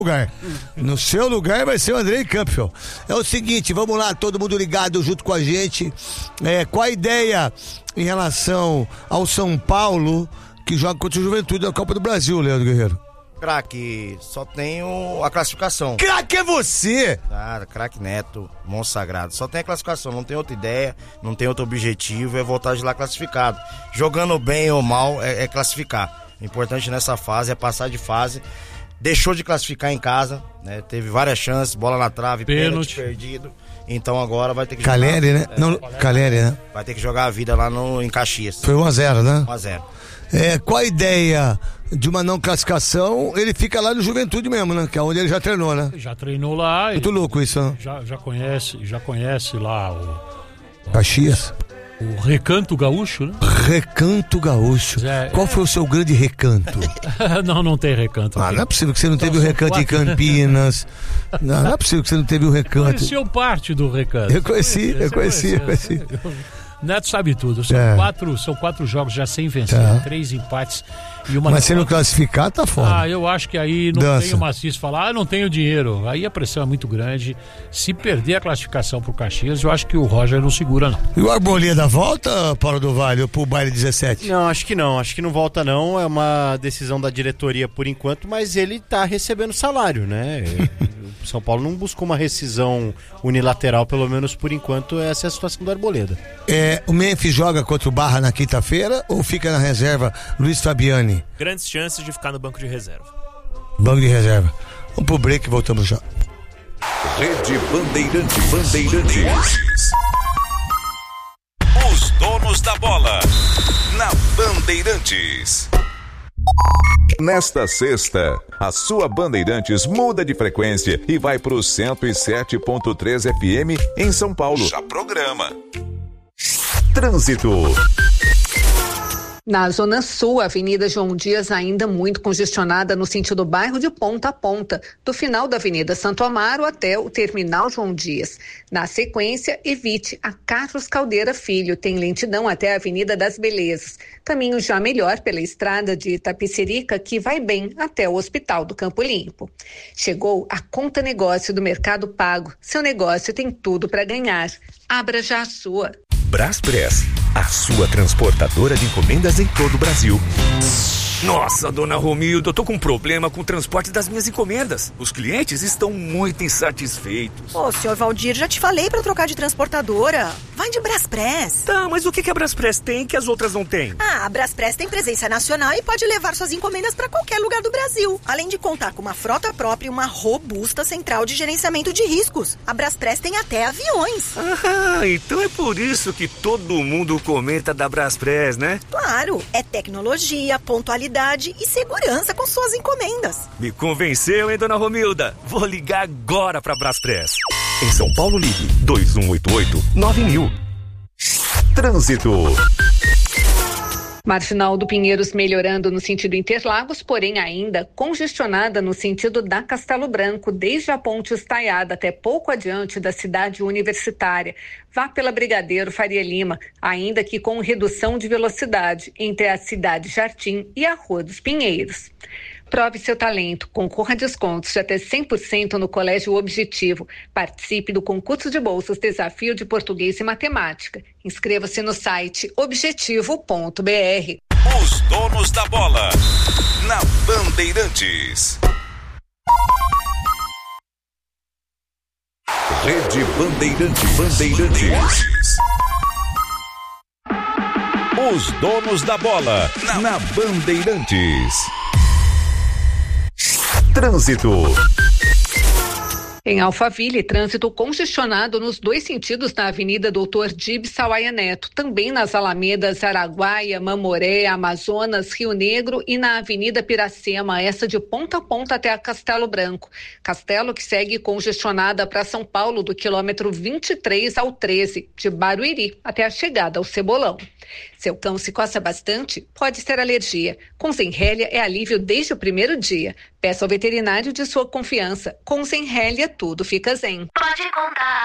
lugar. No seu lugar vai ser o Andrei Campbell. É o seguinte, vamos lá, todo mundo ligado junto com a gente. Qual a ideia em relação ao São Paulo que joga contra o Juventude na Copa do Brasil, Leandro Guerreiro? Craque, só tenho a classificação. Craque é você! Ah, craque Neto, monstro sagrado. Só tem a classificação, não tem outra ideia, não tem outro objetivo, é voltar de lá classificado. Jogando bem ou mal, é classificar. O importante nessa fase é passar de fase. Deixou de classificar em casa, né? Teve várias chances, bola na trave, pênalti perdido. Então agora vai ter que Caleri, jogar... né? Não, Caleri, né? Vai ter que jogar a vida lá em Caxias. Foi 1-0, né? 1-0. Qual a ideia de uma não classificação? Ele fica lá no Juventude mesmo, né? Que é onde ele já treinou, né? Já treinou lá. Muito louco isso, né? Já conhece lá o Caxias. O Recanto Gaúcho, né? Recanto Gaúcho. Qual foi o seu grande recanto? Não tem recanto. Não é possível que você não teve o recanto em Campinas. Não é possível que você não teve o recanto. Conheceu parte do recanto. Eu conheci. Neto sabe tudo. São 4 jogos já sem vencer, 3 empates e uma. Mas se não classificar, tá fora. Eu acho que aí não tem o Maciço falar, não tenho dinheiro. Aí a pressão é muito grande. Se perder a classificação pro Caxias, eu acho que o Roger não segura, não. E o Arboleda volta, Paulo do Vale, pro baile 17? Não, acho que não volta não. É uma decisão da diretoria por enquanto, mas ele tá recebendo salário, né? O São Paulo não buscou uma rescisão unilateral, pelo menos por enquanto. Essa é a situação do Arboleda. O Memphis joga contra o Barra na quinta-feira ou fica na reserva Luiz Fabiani? Grandes chances de ficar no banco de reserva. Banco de reserva. Vamos pro break e voltamos já. Rede Bandeirantes. Os donos da bola na Bandeirantes. Nesta sexta, a sua Bandeirantes muda de frequência e vai pro 107.3 FM em São Paulo. Já programa. Trânsito. Na Zona Sul, a Avenida João Dias ainda muito congestionada no sentido bairro de ponta a ponta, do final da Avenida Santo Amaro até o Terminal João Dias. Na sequência, evite a Carlos Caldeira Filho, tem lentidão até a Avenida das Belezas. Caminho já melhor pela estrada de Itapecerica, que vai bem até o Hospital do Campo Limpo. Chegou a Conta Negócio do Mercado Pago. Seu negócio tem tudo para ganhar. Abra já a sua. Braspress, a sua transportadora de encomendas em todo o Brasil. Nossa, dona Romilda, eu tô com um problema com o transporte das minhas encomendas. Os clientes estão muito insatisfeitos. Senhor Valdir, já te falei pra trocar de transportadora. Vai de Braspress. Tá, mas o que a Braspress tem que as outras não têm? A Braspress tem presença nacional e pode levar suas encomendas pra qualquer lugar do Brasil. Além de contar com uma frota própria e uma robusta central de gerenciamento de riscos. A Braspress tem até aviões. Então é por isso que todo mundo comenta da Braspress, né? Claro, é tecnologia, pontualidade e segurança com suas encomendas. Me convenceu, hein, dona Romilda? Vou ligar agora pra Braspress. Em São Paulo, ligue 2188-9000. Trânsito. Marginal do Pinheiros melhorando no sentido Interlagos, porém ainda congestionada no sentido da Castelo Branco, desde a Ponte Estaiada até pouco adiante da cidade universitária. Vá pela Brigadeiro Faria Lima, ainda que com redução de velocidade entre a Cidade Jardim e a Rua dos Pinheiros. Prove seu talento, concorra a descontos de até 100% no Colégio Objetivo. Participe do concurso de bolsas Desafio de Português e Matemática. Inscreva-se no site objetivo.br. Os donos da bola na Bandeirantes. Rede Bandeirantes. Os donos da bola na Bandeirantes. Trânsito. Em Alphaville, trânsito congestionado nos dois sentidos na Avenida Doutor Dib Sawaia Neto, também nas Alamedas Araguaia, Mamoré, Amazonas, Rio Negro e na Avenida Piracema, essa de ponta a ponta até a Castelo Branco. Castelo que segue congestionada para São Paulo do quilômetro 23 ao 13, de Barueri até a chegada ao Cebolão. Seu cão se coça bastante? Pode ser alergia. Com Zenrelia é alívio desde o primeiro dia. Peça ao veterinário de sua confiança. Com Zenrelia tudo fica zen. Pode contar.